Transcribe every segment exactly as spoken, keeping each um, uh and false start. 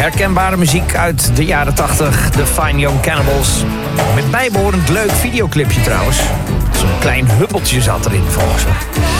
Herkenbare muziek uit de jaren tachtig, de Fine Young Cannibals. Met bijbehorend leuk videoclipje trouwens. Zo'n klein huppeltje zat erin volgens mij.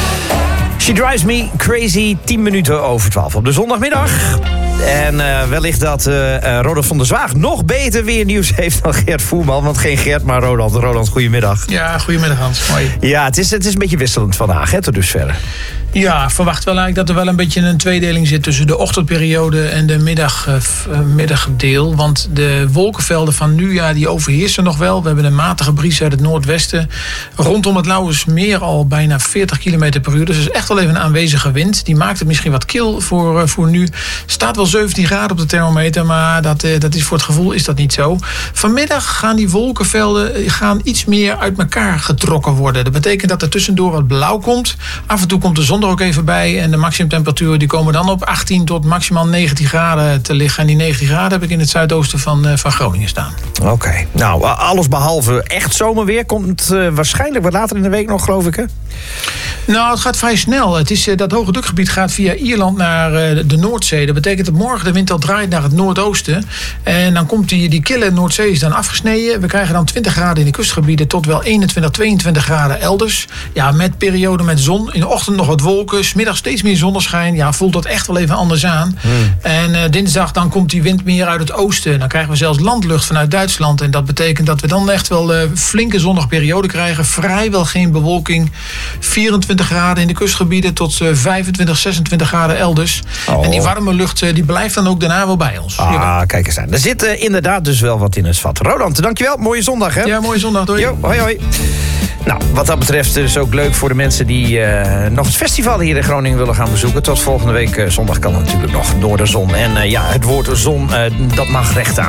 She Drives Me Crazy, tien minuten over twaalf op de zondagmiddag. En uh, wellicht dat uh, uh, Roland van der Zwaag nog beter weer nieuws heeft dan Gert Voerman. Want geen Gert, maar Roland. Roland, goedemiddag. Ja, goedemiddag Hans. Mooi. Ja, het is, het is een beetje wisselend vandaag, hè, tot dusver. Ja, verwacht wel eigenlijk dat er wel een beetje een tweedeling zit tussen de ochtendperiode en de middag, uh, middagdeel. Want de wolkenvelden van nu, ja, die overheersen nog wel. We hebben een matige bries uit het noordwesten. Rondom het Lauwersmeer al bijna veertig kilometer per uur. Dus er is echt wel even een aanwezige wind. Die maakt het misschien wat kil voor, uh, voor nu. Staat wel zeventien graden op de thermometer, maar dat, uh, dat is voor het gevoel is dat niet zo. Vanmiddag gaan die wolkenvelden gaan iets meer uit elkaar getrokken worden. Dat betekent dat er tussendoor wat blauw komt. Af en toe komt de zon er ook even bij. En de maximumtemperaturen die komen dan op achttien tot maximaal negentien graden te liggen. En die negentien graden heb ik in het zuidoosten van, uh, van Groningen staan. Oké. Okay. Nou, alles behalve echt zomerweer komt uh, waarschijnlijk wat later in de week nog, geloof ik, hè? Nou, het gaat vrij snel. Het is, uh, dat hoge drukgebied gaat via Ierland naar uh, de Noordzee. Dat betekent dat morgen de wind al draait naar het noordoosten. En dan komt die, die kille Noordzee is dan afgesneden. We krijgen dan twintig graden in de kustgebieden tot wel eenentwintig, tweeëntwintig graden elders. Ja, met periode met zon. In de ochtend nog wat wolken. 's Middags steeds meer zonneschijn. Ja, voelt dat echt wel even anders aan. Hmm. En uh, dinsdag dan komt die wind meer uit het oosten. Dan krijgen we zelfs landlucht vanuit Duitsland. En dat betekent dat we dan echt wel uh, flinke zonnige periode krijgen. Vrijwel geen bewolking. vierentwintig graden in de kustgebieden tot uh, vijfentwintig, zesentwintig graden elders. Oh. En die warme lucht uh, die blijft dan ook daarna wel bij ons. Ah, ja. Kijk eens aan. Er zit uh, inderdaad dus wel wat in het vat. Roland, dankjewel. Mooie zondag, hè? Ja, mooie zondag. Doei. Jo, hoi, hoi. Nou, wat dat betreft is het ook leuk voor de mensen die uh, nog het festival hier in Groningen willen gaan bezoeken. Tot volgende week uh, zondag kan het natuurlijk nog door de zon. En uh, ja, het woord zon, uh, dat mag recht aan.